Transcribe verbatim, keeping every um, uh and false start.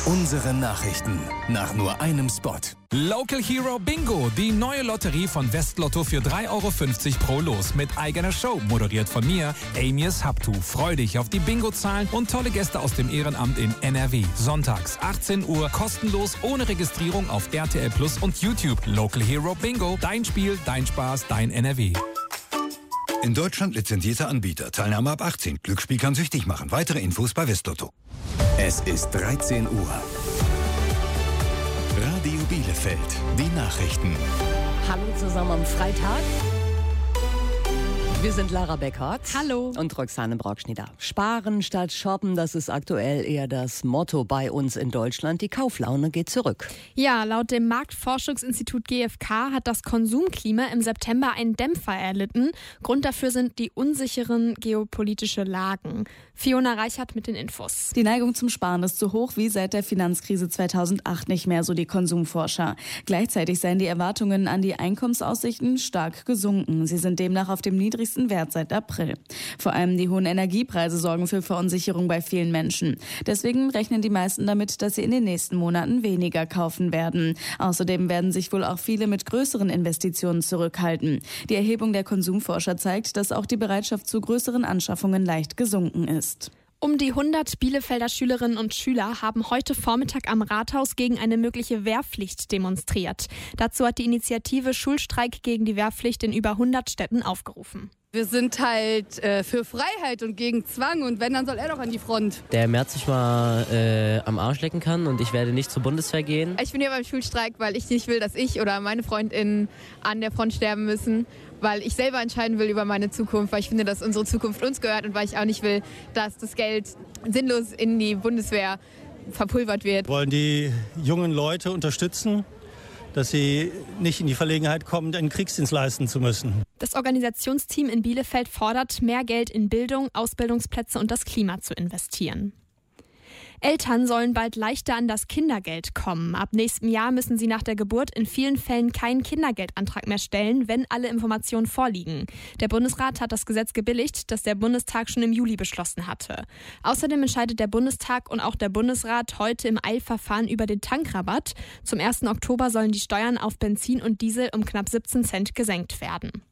Unsere Nachrichten nach nur einem Spot. Local Hero Bingo, die neue Lotterie von Westlotto für drei Euro fünfzig pro Los mit eigener Show, moderiert von mir, Amias Habtu. Freu dich auf die Bingo-Zahlen und tolle Gäste aus dem Ehrenamt in N R W. Sonntags, achtzehn Uhr, kostenlos, ohne Registrierung auf R T L Plus und YouTube. Local Hero Bingo, dein Spiel, dein Spaß, dein N R W. In Deutschland lizenzierter Anbieter. Teilnahme ab achtzehn. Glücksspiel kann süchtig machen. Weitere Infos bei Westlotto. Es ist dreizehn Uhr. Radio Bielefeld, die Nachrichten. Hallo zusammen am Freitag. Wir sind Lara Beckhardt. Hallo. Und Roxane Brockschneider. Sparen statt shoppen, das ist aktuell eher das Motto bei uns in Deutschland. Die Kauflaune geht zurück. Ja, laut dem Marktforschungsinstitut G F K hat das Konsumklima im September einen Dämpfer erlitten. Grund dafür sind die unsicheren geopolitischen Lagen. Fiona Reichert mit den Infos. Die Neigung zum Sparen ist so hoch wie seit der Finanzkrise zweitausendacht nicht mehr, so die Konsumforscher. Gleichzeitig seien die Erwartungen an die Einkommensaussichten stark gesunken. Sie sind demnach auf dem niedrigsten Wert seit April. Vor allem die hohen Energiepreise sorgen für Verunsicherung bei vielen Menschen. Deswegen rechnen die meisten damit, dass sie in den nächsten Monaten weniger kaufen werden. Außerdem werden sich wohl auch viele mit größeren Investitionen zurückhalten. Die Erhebung der Konsumforscher zeigt, dass auch die Bereitschaft zu größeren Anschaffungen leicht gesunken ist. Um die hundert Bielefelder Schülerinnen und Schüler haben heute Vormittag am Rathaus gegen eine mögliche Wehrpflicht demonstriert. Dazu hat die Initiative Schulstreik gegen die Wehrpflicht in über hundert Städten aufgerufen. Wir sind halt äh, für Freiheit und gegen Zwang und wenn, dann soll er doch an die Front. Der Merz sich mal äh, am Arsch lecken kann und ich werde nicht zur Bundeswehr gehen. Ich bin hier beim Schulstreik, weil ich nicht will, dass ich oder meine FreundInnen an der Front sterben müssen, weil ich selber entscheiden will über meine Zukunft, weil ich finde, dass unsere Zukunft uns gehört und weil ich auch nicht will, dass das Geld sinnlos in die Bundeswehr verpulvert wird. Wir wollen die jungen Leute unterstützen, dass sie nicht in die Verlegenheit kommen, einen Kriegsdienst leisten zu müssen. Das Organisationsteam in Bielefeld fordert, mehr Geld in Bildung, Ausbildungsplätze und das Klima zu investieren. Eltern sollen bald leichter an das Kindergeld kommen. Ab nächstem Jahr müssen sie nach der Geburt in vielen Fällen keinen Kindergeldantrag mehr stellen, wenn alle Informationen vorliegen. Der Bundesrat hat das Gesetz gebilligt, das der Bundestag schon im Juli beschlossen hatte. Außerdem entscheidet der Bundestag und auch der Bundesrat heute im Eilverfahren über den Tankrabatt. Zum ersten Oktober sollen die Steuern auf Benzin und Diesel um knapp siebzehn Cent gesenkt werden.